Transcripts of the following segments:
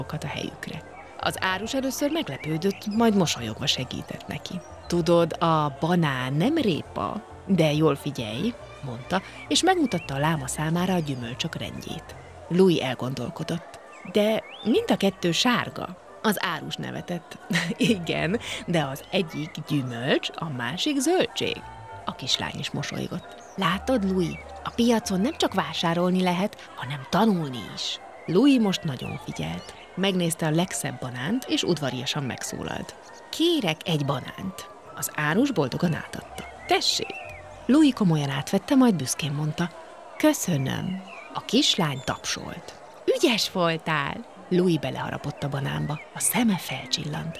a helyükre. Az árus először meglepődött, majd mosolyogva segített neki. Tudod, a banán nem répa, de jól figyelj, mondta, és megmutatta a láma számára a gyümölcsök rendjét. Louis elgondolkodott. De mind a kettő sárga. Az árus nevetett. Igen, de az egyik gyümölcs, a másik zöldség. A kislány is mosolygott. Látod, Louis, a piacon nem csak vásárolni lehet, hanem tanulni is. Louis most nagyon figyelt. Megnézte a legszebb banánt, és udvariasan megszólalt. Kérek egy banánt. Az árus boldogan átadta. Tessék! Louis komolyan átvette, majd büszkén mondta. Köszönöm. A kislány tapsolt. Ügyes voltál! Louis beleharapott a banánba. A szeme felcsillant.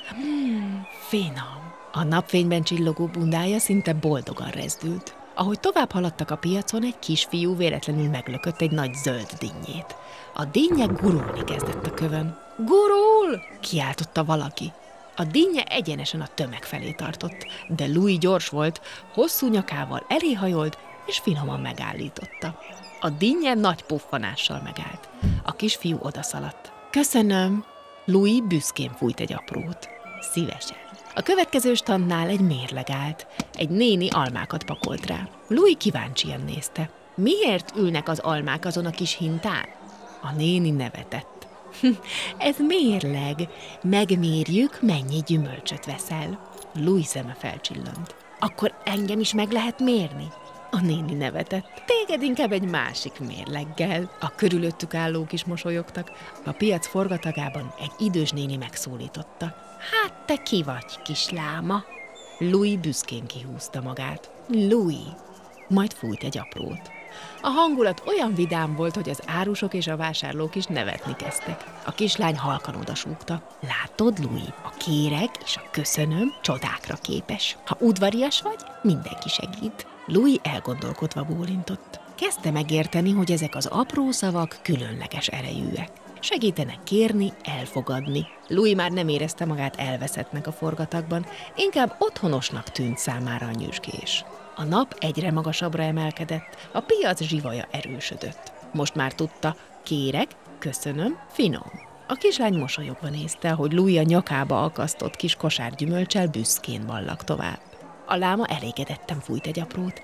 Finom. A napfényben csillogó bundája szinte boldogan rezdült. Ahogy tovább haladtak a piacon, egy kisfiú véletlenül meglökött egy nagy zöld dinnyét. A dinnye gurulni kezdett a kövön. Gurul! Kiáltotta valaki. A dinnye egyenesen a tömeg felé tartott, de Louis gyors volt, hosszú nyakával eléhajolt, és finoman megállította. A dinnye nagy puffanással megállt. A kisfiú odaszaladt. Köszönöm! Louis büszkén fújt egy aprót. Szívesen. A következő standnál egy mérleg állt. Egy néni almákat pakolt rá. Louis kíváncsian nézte. Miért ülnek az almák azon a kis hintán? A néni nevetett. Ez mérleg. Megmérjük, mennyi gyümölcsöt veszel. Louis szeme felcsillant. Akkor engem is meg lehet mérni? A néni nevetett. Téged inkább egy másik mérleggel. A körülöttük állók is mosolyogtak. A piac forgatagában egy idős néni megszólította. Hát te ki vagy, kisláma? Louis büszkén kihúzta magát. Louis. Majd fújt egy aprót. A hangulat olyan vidám volt, hogy az árusok és a vásárlók is nevetni kezdtek. A kislány halkan odasúgta. Látod, Louis, a kérek és a köszönöm csodákra képes. Ha udvarias vagy, mindenki segít. Louis elgondolkodva bólintott. Kezdte megérteni, hogy ezek az apró szavak különleges erejűek. Segítenek kérni, elfogadni. Louis már nem érezte magát elveszettnek a forgatagban, inkább otthonosnak tűnt számára a nyüzsgés. A nap egyre magasabbra emelkedett, a piac zsivaja erősödött. Most már tudta, kérek, köszönöm, finom. A kislány mosolyogva nézte, hogy Louis a nyakába akasztott kis kosár gyümölccsel büszkén ballag tovább. A láma elégedetten fújt egy aprót.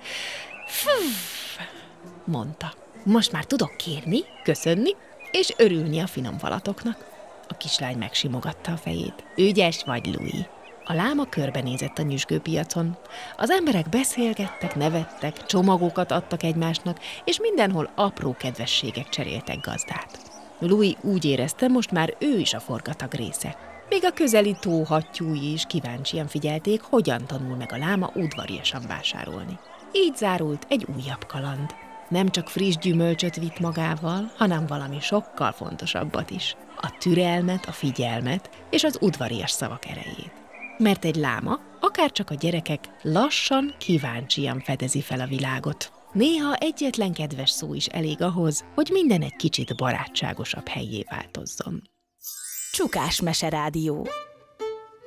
Mondta. Most már tudok kérni, köszönni, és örülni a finom falatoknak. A kislány megsimogatta a fejét. Ügyes vagy, Louis. A láma körbenézett a nyüzsgő piacon. Az emberek beszélgettek, nevettek, csomagokat adtak egymásnak, és mindenhol apró kedvességek cseréltek gazdát. Louis úgy érezte, most már ő is a forgatag része. Még a közeli tóhattyúi is kíváncsian figyelték, hogyan tanul meg a láma udvariasan vásárolni. Így zárult egy újabb kaland. Nem csak friss gyümölcsöt vitt magával, hanem valami sokkal fontosabbat is. A türelmet, a figyelmet és az udvarias szavak erejét. Mert egy láma, akárcsak a gyerekek, lassan, kíváncsian fedezi fel a világot. Néha egyetlen kedves szó is elég ahhoz, hogy minden egy kicsit barátságosabb hellyé változzon. Csukás Mese Rádió.